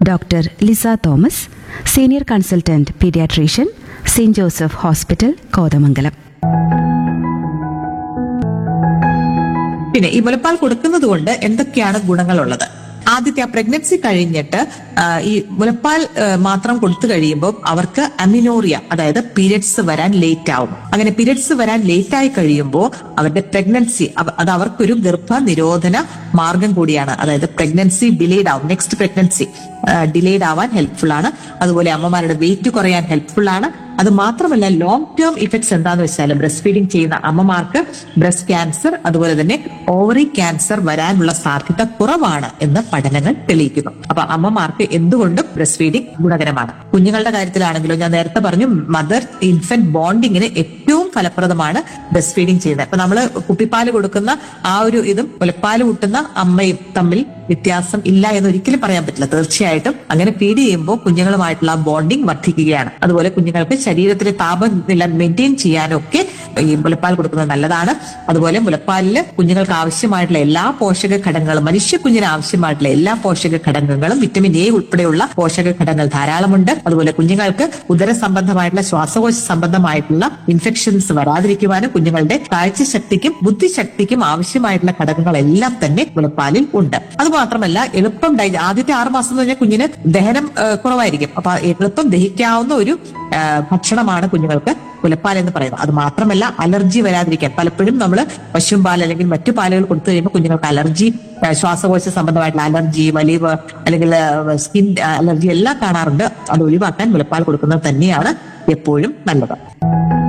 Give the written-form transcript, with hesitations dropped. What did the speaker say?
Doctor Lisa Thomas, senior consultant paediatrician, saint Joseph hospital, Kothamangalam. പിന്നെ ഈ മുലപ്പാൽ കൊടുക്കുന്നത് കൊണ്ട് എന്തൊക്കെയാണ് ഗുണങ്ങളുള്ളത്? ആദ്യത്തെ ആ പ്രഗ്നൻസി കഴിഞ്ഞിട്ട് ഈ മുലപ്പാൽ മാത്രം കൊടുത്തു കഴിയുമ്പോൾ അവർക്ക് അമിനോറിയ, അതായത് പീരിയഡ്സ് വരാൻ ലേറ്റ് ആവും. അങ്ങനെ പീരിയഡ്സ് വരാൻ ലേറ്റ് ആയി കഴിയുമ്പോൾ അവരുടെ പ്രഗ്നൻസി അത് അവർക്കൊരു ഗർഭനിരോധന മാർഗം കൂടിയാണ്. അതായത് പ്രഗ്നൻസി ഡിലേഡ് ആവും, നെക്സ്റ്റ് പ്രഗ്നൻസി ഡിലേഡ് ആവാൻ ഹെൽപ്ഫുൾ ആണ്. അതുപോലെ അമ്മമാരുടെ വെയിറ്റ് കുറയാൻ ഹെൽപ്ഫുൾ ആണ്. അത് മാത്രമല്ല ലോങ് ടേം ഇഫക്ട്സ് എന്താന്ന് വെച്ചാൽ ബ്രസ്റ്റ് ഫീഡിംഗ് ചെയ്യുന്ന അമ്മമാർക്ക് ബ്രസ്റ്റ് ക്യാൻസർ, അതുപോലെ തന്നെ ഓവറി ക്യാൻസർ വരാനുള്ള സാധ്യത കുറവാണ് എന്ന് പഠനങ്ങൾ തെളിയിക്കുന്നു. അപ്പൊ അമ്മമാർക്ക് എന്തുകൊണ്ടും ബ്രസ്റ്റ് ഫീഡിംഗ് ഗുണകരമാണ്. കുഞ്ഞുങ്ങളുടെ കാര്യത്തിലാണെങ്കിലും ഞാൻ നേരത്തെ പറഞ്ഞു, മദർ ഇൻഫന്റ് ബോണ്ടിങ്ങിന് ഏറ്റവും ഫലപ്രദമാണ് ബ്രസ്റ്റ് ഫീഡിംഗ് ചെയ്യുന്നത്. അപ്പൊ നമ്മള് കുപ്പിപ്പാല് കൊടുക്കുന്ന ആ ഒരു ഇതും മുലപ്പാല് കൂട്ടുന്ന അമ്മയും തമ്മിൽ വ്യത്യാസം ഇല്ല എന്ന് ഒരിക്കലും പറയാൻ പറ്റില്ല. തീർച്ചയായിട്ടും അങ്ങനെ ഫീഡ് ചെയ്യുമ്പോൾ കുഞ്ഞുങ്ങളുമായിട്ടുള്ള ബോണ്ടിങ് വർദ്ധിക്കുകയാണ്. അതുപോലെ കുഞ്ഞുങ്ങൾക്ക് ശരീരത്തിലെ താപനില മെയിൻറ്റെയിൻ ചെയ്യാനൊക്കെ ഈ മുലപ്പാൽ കൊടുക്കുന്നത് നല്ലതാണ്. അതുപോലെ മുലപ്പാലില് കുഞ്ഞുങ്ങൾക്ക് ആവശ്യമായിട്ടുള്ള എല്ലാ പോഷക ഘടകങ്ങളും, മനുഷ്യ കുഞ്ഞിന് ആവശ്യമായിട്ടുള്ള എല്ലാ പോഷക ഘടകങ്ങളും, വിറ്റമിൻ എ ഉൾപ്പെടെയുള്ള പോഷക ഘടകങ്ങൾ ധാരാളമുണ്ട്. അതുപോലെ കുഞ്ഞുങ്ങൾക്ക് ഉദര സംബന്ധമായിട്ടുള്ള, ശ്വാസകോശ സംബന്ധമായിട്ടുള്ള ഇൻഫെക്ഷൻസ് വരാതിരിക്കുവാനും കുഞ്ഞുങ്ങളുടെ കാഴ്ചശക്തിക്കും ബുദ്ധിശക്തിക്കും ആവശ്യമായിട്ടുള്ള ഘടകങ്ങളെല്ലാം തന്നെ മുലപ്പാലിൽ ഉണ്ട്. അതുമാത്രമല്ല എളുപ്പം ആദ്യത്തെ 6 മാസം എന്ന് പറഞ്ഞാൽ കുഞ്ഞിന് ദഹനം കുറവായിരിക്കും. അപ്പൊ എളുപ്പം ദഹിക്കാവുന്ന ഒരു ഭക്ഷണമാണ് കുഞ്ഞുങ്ങൾക്ക് മുലപ്പാൽ എന്ന് പറയുന്നത്. അത് മാത്രമല്ല അലർജി വരാതിരിക്കാൻ പലപ്പോഴും നമ്മൾ പശുവും പാൽ അല്ലെങ്കിൽ മറ്റു പാലുകൾ കൊടുത്തു കഴിയുമ്പോൾ കുഞ്ഞുങ്ങൾക്ക് അലർജി, ശ്വാസകോശ സംബന്ധമായിട്ടുള്ള അലർജി, വലിവ് അല്ലെങ്കിൽ സ്കിൻ അലർജി എല്ലാം കാണാറുണ്ട്. അത് ഒഴിവാക്കാൻ മുലപ്പാൽ കൊടുക്കുന്നത് തന്നെയാണ് എപ്പോഴും നല്ലത്.